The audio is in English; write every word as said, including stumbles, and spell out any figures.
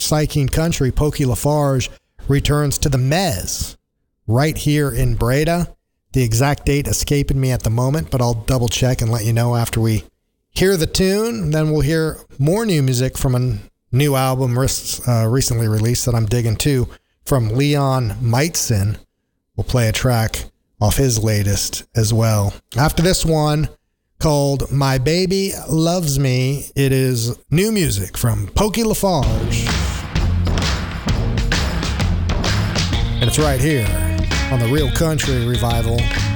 Psyching Country, Pokey Lafarge, returns to the Mez right here in Breda. The exact date escaping me at the moment, but I'll double check and let you know after we hear the tune. Then we'll hear more new music from a new album uh, recently released that I'm digging too, from Leon Meitzen. We'll play a track off his latest as well. After this one, called My Baby Loves Me, it is new music from Pokey Lafarge. And it's right here on the Real Country Revival.